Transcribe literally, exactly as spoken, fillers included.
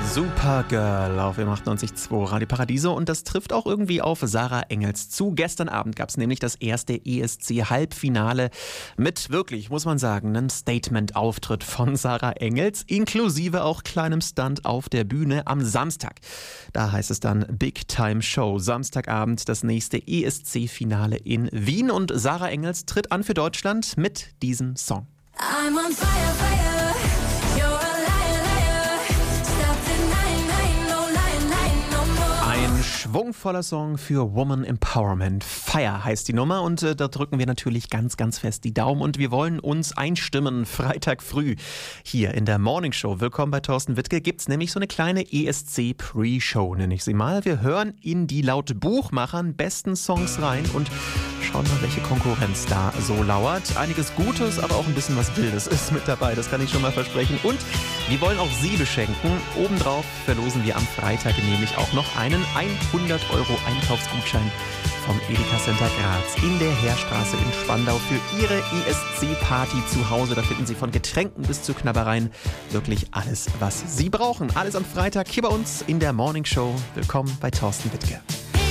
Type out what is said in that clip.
Supergirl auf M achtundneunzig Komma zwei Radio Paradiso und das trifft auch irgendwie auf Sarah Engels zu. Gestern Abend gab es nämlich das erste E S C-Halbfinale mit wirklich, muss man sagen, einem Statement-Auftritt von Sarah Engels, inklusive auch kleinem Stunt auf der Bühne am Samstag. Da heißt es dann Big Time Show. Samstagabend das nächste E S C-Finale in Wien und Sarah Engels tritt an für Deutschland mit diesem Song. I'm on fire, fire. You're a liar, liar. Stop denying, lying, no lying, lying, no more. Ein schwungvoller Song für Woman Empowerment. Fire heißt die Nummer und äh, da drücken wir natürlich ganz, ganz fest die Daumen und wir wollen uns einstimmen. Freitag früh hier in der Morning Show. Willkommen bei Thorsten Wittke. Gibt's nämlich so eine kleine E S C Pre-Show, nenne ich sie mal. Wir hören in die laut Buchmachern besten Songs rein und schauen mal, welche Konkurrenz da so lauert. Einiges Gutes, aber auch ein bisschen was Wildes ist mit dabei, das kann ich schon mal versprechen. Und wir wollen auch Sie beschenken. Obendrauf verlosen wir am Freitag nämlich auch noch einen hundert Euro Einkaufsgutschein vom Edeka Center Graz in der Heerstraße in Spandau für Ihre E S C-Party zu Hause. Da finden Sie von Getränken bis zu Knabbereien wirklich alles, was Sie brauchen. Alles am Freitag hier bei uns in der Morning Show. Willkommen bei Thorsten Wittke.